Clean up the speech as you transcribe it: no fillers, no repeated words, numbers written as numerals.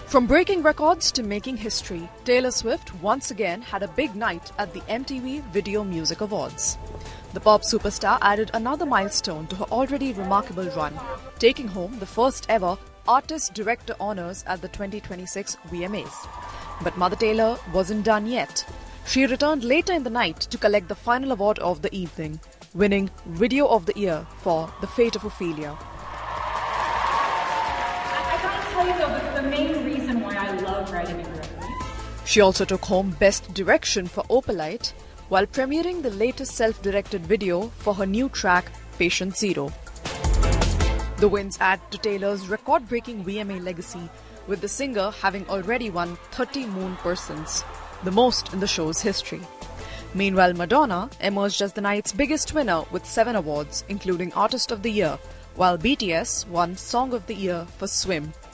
From breaking records to making history, Taylor Swift once again had a big night at the MTV Video Music Awards. The pop superstar added another milestone to her already remarkable run, taking home the first ever Artist Director Honours at the 2026 VMAs. But Mother Taylor wasn't done yet. She returned later in the night to collect the final award of the evening, winning Video of the Year for The Fate of Ophelia. I gotta tell you though, the main reason why I love writing and directing. She also took home Best Direction for Opalite while premiering the latest self-directed video for her new track, Patient Zero. The wins add to Taylor's record-breaking VMA legacy, with the singer having already won 30 Moon Persons, the most in the show's history. Meanwhile, Madonna emerged as the night's biggest winner with 7 awards, including Artist of the Year, while BTS won Song of the Year for Swim.